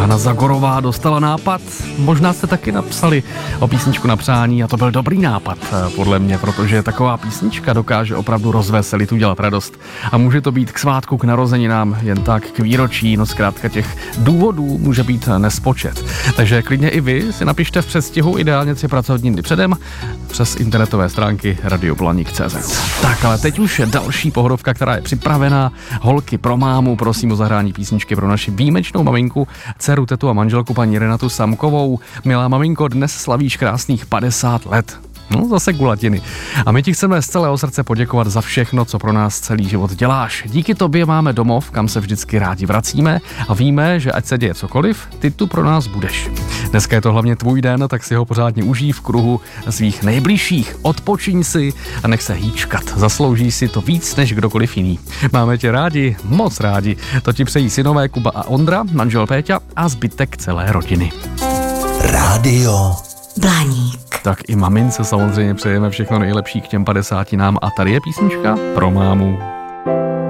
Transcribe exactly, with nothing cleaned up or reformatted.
Jana Zagorová dostala nápad. Možná jste taky napsali o písničku na přání a to byl dobrý nápad, podle mě, protože taková písnička dokáže opravdu rozveselit, udělat radost. A může to být k svátku, k narozeninám, jen tak k výročí, no zkrátka těch důvodů může být nespočet. Takže klidně i vy si napište v předstihu, ideálně tři pracovní dny předem, přes internetové stránky radio blaník tečka cé zet. Tak, ale teď už je další pohodovka, která je připravená. Holky pro mámu, prosím o zahrání písničky pro naši výjimečnou maminku, dceru, tetu a manželku paní Renatu Samkovou. Milá maminko, dnes slavíš krásných padesát let. No, zase gulatiny. A my ti chceme z celého srdce poděkovat za všechno, co pro nás celý život děláš. Díky tobě máme domov, kam se vždycky rádi vracíme a víme, že ať se děje cokoliv, ty tu pro nás budeš. Dneska je to hlavně tvůj den, tak si ho pořádně užij v kruhu svých nejbližších. Odpočiň si a nech se hýčkat. Zaslouží si to víc než kdokoliv jiný. Máme tě rádi, moc rádi. To ti přejí synové Kuba a Ondra, manžel Péťa a zbytek celé rodiny. Rádio Blaník. Tak i mamince samozřejmě přejeme všechno nejlepší k těm padesátinám a tady je písnička pro mámu.